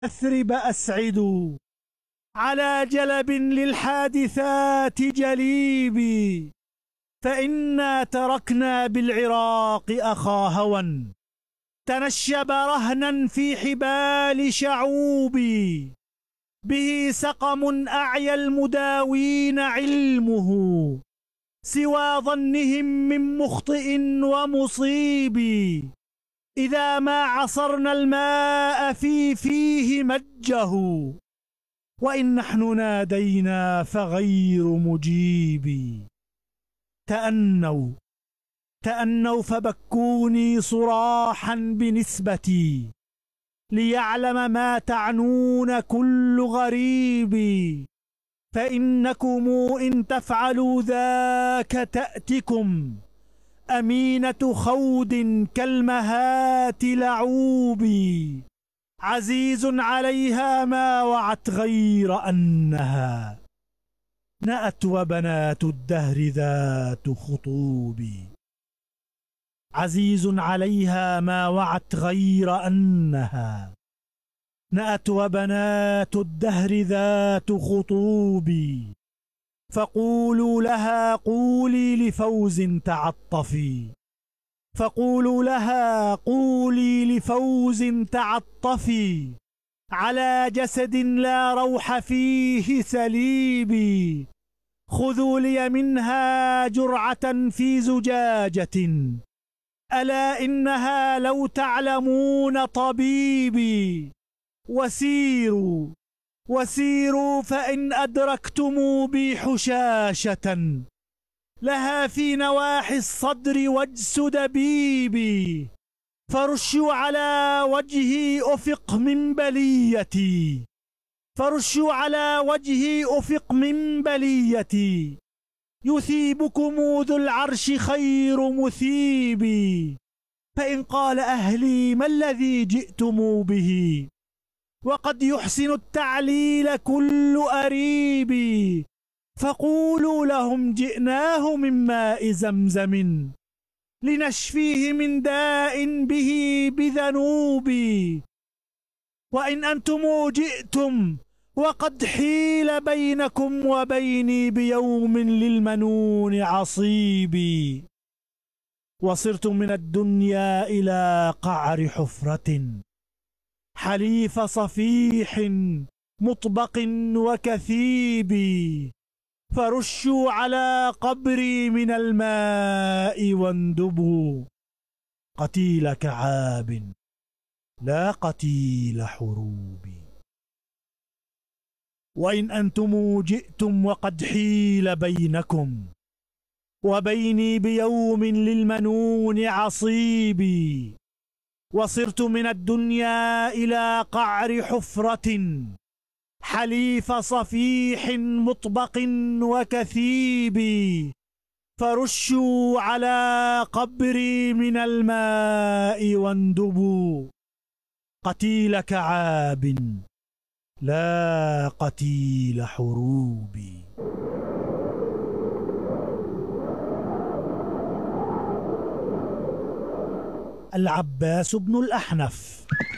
أثرب أسعد على جلب للحادثات جليبي، فإنا تركنا بالعراق أخا هوى تنشب رهنا في حبال شعوبي، به سقم أعيا المداوين علمه سوى ظنهم من مخطئ ومصيب، إذا ما عصرنا الماء فيه مجه، وإن نحن نادينا فغير مجيب. تأنوا فبكوني صراحا بنسبتي، ليعلم ما تعنون كل غريب، فإنكم إن تفعلوا ذاك تأتكم أمينة خود كالمهات لعوب، عزيز عليها ما وعت غير أنها نأت وبنات الدهر ذات خطوب، عزيز عليها ما وعت غير أنها نأت وبنات الدهر ذات خطوب، فقولوا لها قولي لفوز تعطفي، فقولوا لها قولي لفوز تعطفي، على جسد لا روح فيه سليبي، خذوا لي منها جرعة في زجاجة، ألا إنها لو تعلمون طبيبي، وسيروا فإن أدركتم بي حشاشة لها في نواحي الصدر وجس دبيبي، فرشوا على وجهي أفق من بليتي، فرشوا على وجهي أفق من بليتي، يثيبكم ذو العرش خير مثيبي، فإن قال أهلي ما الذي جئتم به، وقد يحسن التعليل كل أريب، فقولوا لهم جئناه من ماء زمزم لنشفيه من داء به بذنوب، وإن أنتم جئتم وقد حيل بينكم وبيني بيوم للمنون عصيبي، وصرتم من الدنيا إلى قعر حفرة حليف صفيح مطبق وكثيب، فرشوا على قبري من الماء واندبوا قتيل كعاب لا قتيل حروب، وإن أنتم جئتم وقد حيل بينكم وبيني بيوم للمنون عصيبي، وصرت من الدنيا إلى قعر حفرة حليف صفيح مطبق وكثيب، فرشوا على قبري من الماء واندبوا قتيل كعاب لا قتيل حروب. العباس بن الأحنف.